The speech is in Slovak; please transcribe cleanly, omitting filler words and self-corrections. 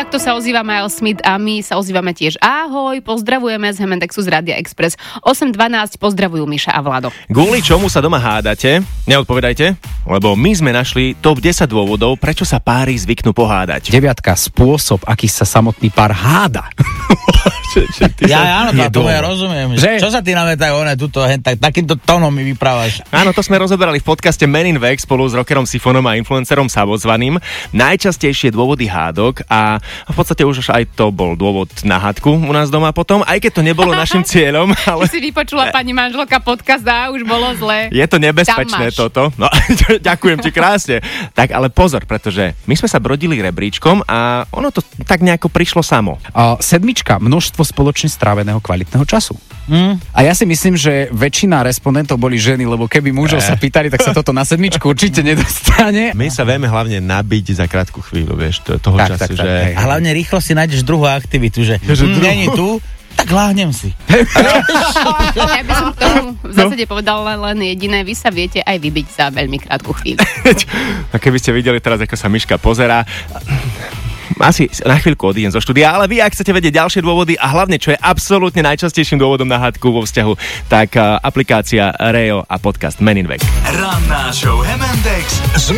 takto sa ozýva Miles Smith a my sa ozývame tiež. Ahoj, pozdravujeme z Hemendexu z Rádia Express. 8.12 pozdravujú Miša a Vlado. Kvôli čomu sa doma hádate? Neodpovedajte, lebo my sme našli top 10 dôvodov, prečo sa páry zvyknú pohádať. 9. spôsob, aký sa samotný pár háda. Áno, tomu ja rozumiem. Že? Čo sa ty namätajú, takýmto tónom mi vyprávaš? Áno, to sme rozoberali v podcaste Men in Vek spolu s rockerom Sifonom a influencerom Samozvaným. Najčastejšie dôvody hádok a v podstate už aj to bol dôvod na hádku u nás doma potom, aj keď to nebolo našim cieľom. Ale... Ty si vypočula pani manželka podcast a už bolo zle. Je to nebezpečné toto. No, ďakujem ti krásne. Tak ale pozor, pretože my sme sa brodili rebríčkom a ono to tak nejako prišlo samo. 7. Množstvo spoločne stráveného kvalitného času. A ja si myslím, že väčšina respondentov boli ženy, lebo keby mužov sa pýtali, tak sa toto na 7 určite nedostane. My sa vieme hlavne nabiť za krátku chvíľu, vieš, toho času, že... Hej. A hlavne rýchlo si nájdeš druhú aktivitu, že není tu, tak láhnem si. Ja by som k tomu v zásade povedala len jediné, vy sa viete aj vybiť za veľmi krátku chvíľu. A keby ste videli teraz, ako sa Miška pozerá... Asi na chvíľku odídem zo štúdia, ale vy, ak chcete vedieť ďalšie dôvody a hlavne, čo je absolútne najčastejším dôvodom na hádku vo vzťahu, tak aplikácia Reo a podcast Men in Vek. Ranná show Hemendex s